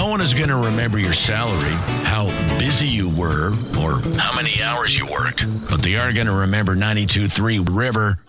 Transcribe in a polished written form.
one is going to remember your salary, how busy you were, or how many hours you worked. But they are going to remember 92.3 River